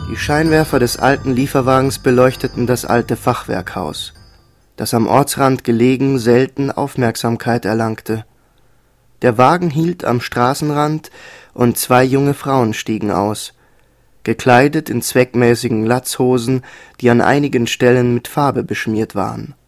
Die Scheinwerfer des alten Lieferwagens beleuchteten das alte Fachwerkhaus, das am Ortsrand gelegen selten Aufmerksamkeit erlangte. Der Wagen hielt am Straßenrand und 2 junge Frauen stiegen aus, gekleidet in zweckmäßigen Latzhosen, die an einigen Stellen mit Farbe beschmiert waren.